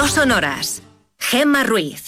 No son horas. Gemma Ruiz.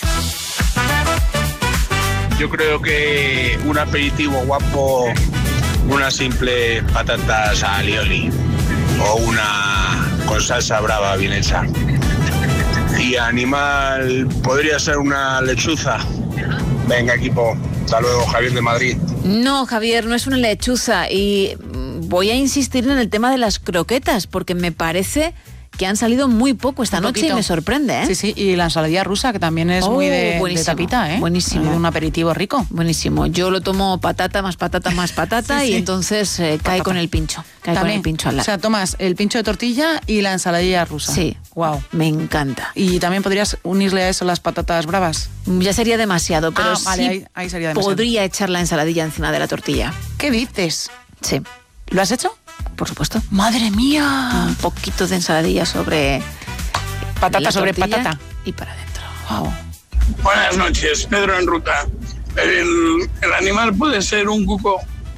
Yo creo que un aperitivo guapo, una simple patatas alioli o una con salsa brava bien hecha. Y animal podría ser una lechuza. Venga, equipo. Hasta luego, Javier de Madrid. No, Javier, no es una lechuza. Y voy a insistir en el tema de las croquetas, porque me parece que han salido muy poco esta noche y me sorprende, ¿eh? Sí, sí, y la ensaladilla rusa, que también es muy de tapita, ¿eh? Buenísimo. Un aperitivo rico. Buenísimo. Yo lo tomo patata más patata más patata sí, y entonces cae con el pincho. Cae también, con el pincho al lado. O sea, tomas el pincho de tortilla y la ensaladilla rusa. Sí. Wow. Me encanta. Y también podrías unirle a eso las patatas bravas. Ya sería demasiado, pero vale, sí ahí sería demasiado. Podría echar la ensaladilla encima de la tortilla. ¿Qué dices? Sí. ¿Lo has hecho? Por supuesto. ¡Madre mía! Un poquito de ensaladilla sobre... Patata sobre patata. Y para adentro. Wow. Buenas noches, Pedro en ruta. ¿El animal puede ser un cuco?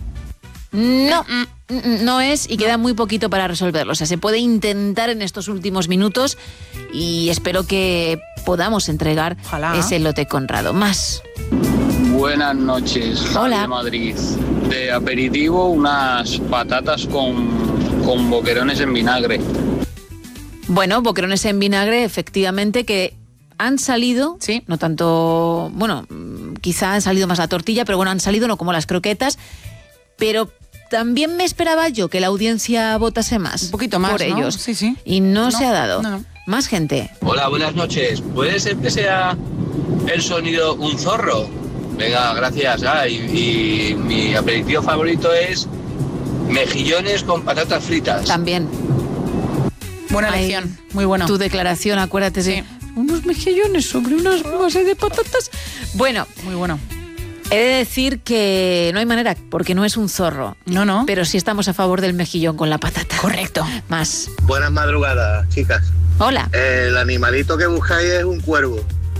No es, y queda muy poquito para resolverlo. O sea, se puede intentar en estos últimos minutos y espero que podamos entregar ese lote Conrado. Más. Buenas noches, Hola. De Madrid. De aperitivo, unas patatas con boquerones en vinagre. Bueno, boquerones en vinagre, efectivamente, que han salido, sí, no tanto, bueno, quizá han salido más la tortilla, pero bueno, han salido no como las croquetas, pero también me esperaba yo que la audiencia votase más. Un poquito más, por ellos. Sí, sí. Y no se ha dado. No. Más gente. Hola, buenas noches. ¿Puede ser que sea el sonido un zorro? Venga, gracias. Y mi aperitivo favorito es mejillones con patatas fritas. También. Buena elección, muy bueno. Tu declaración, acuérdate de unos mejillones sobre unas base de patatas. Bueno. Muy bueno. He de decir que no hay manera, porque no es un zorro. No. Pero sí estamos a favor del mejillón con la patata. Correcto. Más. Buenas madrugadas, chicas. Hola. El animalito que buscáis es un cuervo.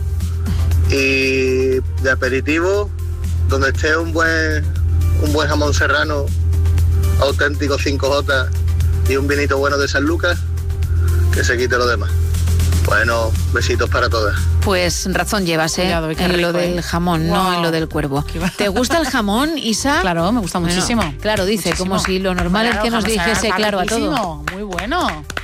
Y de aperitivo, donde esté un buen jamón serrano, auténtico 5J y un vinito bueno de San Lucas, que se quite lo demás. Bueno, besitos para todas. Pues razón llevas, Cuidado, en lo del jamón, wow. No en lo del cuervo. ¿Te gusta el jamón, Isa? Claro, me gusta muchísimo. Claro, dice, muchísimo. Como si lo normal es que nos dijese claro a todo. Muy bueno.